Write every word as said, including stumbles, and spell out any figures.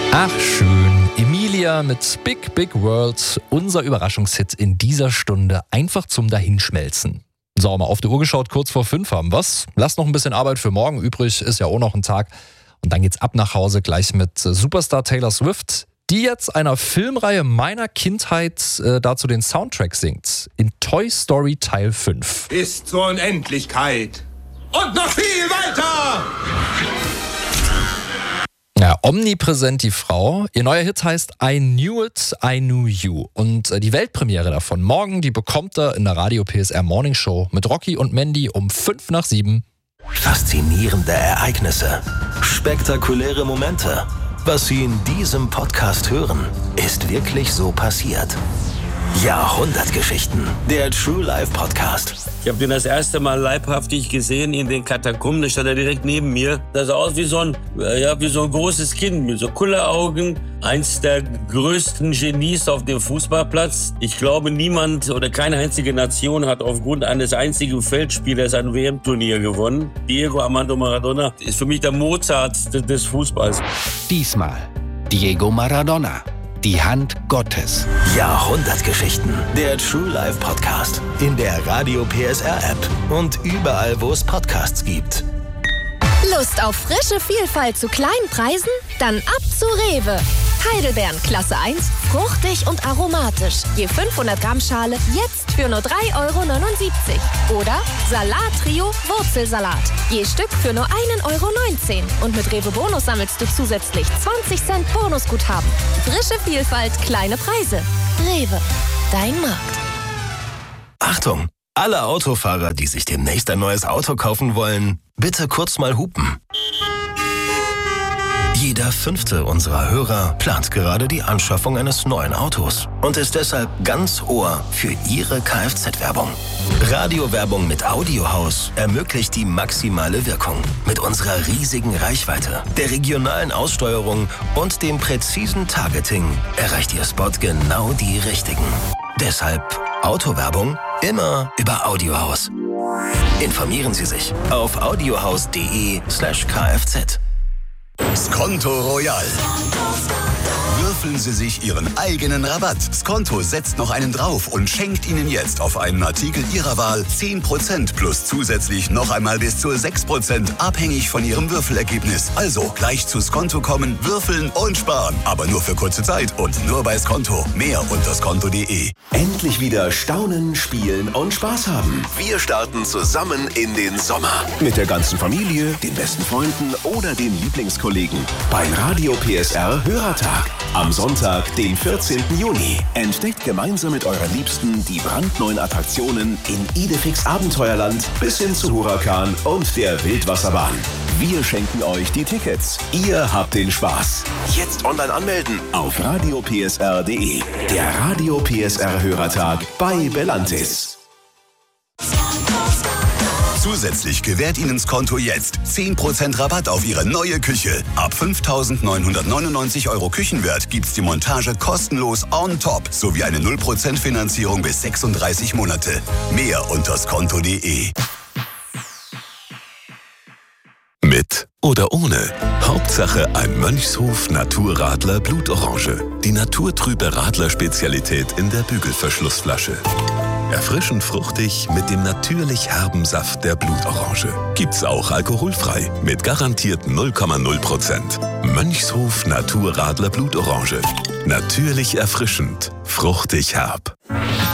Ach schön, Emilia mit Big Big World, unser Überraschungshit in dieser Stunde, einfach zum Dahinschmelzen. So, mal auf die Uhr geschaut, kurz vor fünf haben wir's. Lasst noch ein bisschen Arbeit für morgen übrig, ist ja auch noch ein Tag. Und dann geht's ab nach Hause gleich mit Superstar Taylor Swift, die jetzt einer Filmreihe meiner Kindheit äh, dazu den Soundtrack singt. In Toy Story Teil fünf. Bis zur Unendlichkeit und noch viel weiter! Ja, omnipräsent die Frau. Ihr neuer Hit heißt I Knew It, I Knew You. Und die Weltpremiere davon morgen, die bekommt er in der Radio P S R Morning Show mit Rocky und Mandy um fünf nach sieben. Faszinierende Ereignisse, spektakuläre Momente. Was Sie in diesem Podcast hören, ist wirklich so passiert. Jahrhundertgeschichten, der True Life Podcast. Ich habe den das erste Mal leibhaftig gesehen in den Katakomben. Da stand er direkt neben mir. Das sah aus wie so ein, ja, wie so ein großes Kind mit so Kulleraugen. Eins der größten Genies auf dem Fußballplatz. Ich glaube, niemand oder keine einzige Nation hat aufgrund eines einzigen Feldspielers ein W M-Turnier gewonnen. Diego Armando Maradona ist für mich der Mozart des Fußballs. Diesmal Diego Maradona. Die Hand Gottes. Jahrhundertgeschichten. Der True Life Podcast. In der Radio P S R App. Und überall, wo es Podcasts gibt. Lust auf frische Vielfalt zu kleinen Preisen? Dann ab zu Rewe. Heidelbeeren Klasse eins, fruchtig und aromatisch. Je fünfhundert Gramm Schale jetzt für nur drei Euro neunundsiebzig. Oder Salat-Trio Wurzelsalat. Je Stück für nur ein Euro neunzehn. Und mit Rewe Bonus sammelst du zusätzlich zwanzig Cent Bonusguthaben. Frische Vielfalt, kleine Preise. Rewe, dein Markt. Achtung! Alle Autofahrer, die sich demnächst ein neues Auto kaufen wollen, bitte kurz mal hupen. Jeder fünfte unserer Hörer plant gerade die Anschaffung eines neuen Autos und ist deshalb ganz Ohr für Ihre Kfz-Werbung. Radiowerbung mit Audiohaus ermöglicht die maximale Wirkung. Mit unserer riesigen Reichweite, der regionalen Aussteuerung und dem präzisen Targeting erreicht Ihr Spot genau die Richtigen. Deshalb Autowerbung immer über Audiohaus. Informieren Sie sich auf audiohaus.de slash kfz. Skonto Royal. Würfeln Sie sich Ihren eigenen Rabatt. Skonto setzt noch einen drauf und schenkt Ihnen jetzt auf einen Artikel Ihrer Wahl zehn Prozent plus zusätzlich noch einmal bis zu sechs Prozent, abhängig von Ihrem Würfelergebnis. Also gleich zu Skonto kommen, würfeln und sparen. Aber nur für kurze Zeit und nur bei Skonto. Mehr unter skonto punkt de. Endlich wieder staunen, spielen und Spaß haben. Wir starten zusammen in den Sommer. Mit der ganzen Familie, den besten Freunden oder den Lieblingskollegen. Beim Radio P S R Hörertag. Am Sonntag, den vierzehnten Juni. Entdeckt gemeinsam mit euren Liebsten die brandneuen Attraktionen in Idefix Abenteuerland bis hin zu Huracan und der Wildwasserbahn. Wir schenken euch die Tickets. Ihr habt den Spaß. Jetzt online anmelden auf radio p s r punkt de. Der Radio P S R Hörertag bei Belantis. Zusätzlich gewährt Ihnen Skonto jetzt zehn Prozent Rabatt auf Ihre neue Küche. Ab fünftausendneunhundertneunundneunzig Euro Küchenwert gibt's die Montage kostenlos on top sowie eine null Prozent Finanzierung bis sechsunddreißig Monate. Mehr unter skonto punkt de. Mit oder ohne. Hauptsache ein Mönchshof Naturradler Blutorange. Die naturtrübe Radler-Spezialität in der Bügelverschlussflasche. Erfrischend fruchtig mit dem natürlich herben Saft der Blutorange. Gibt's auch alkoholfrei mit garantiert null Komma null Prozent. Mönchshof Naturradler Blutorange. Natürlich erfrischend, fruchtig herb.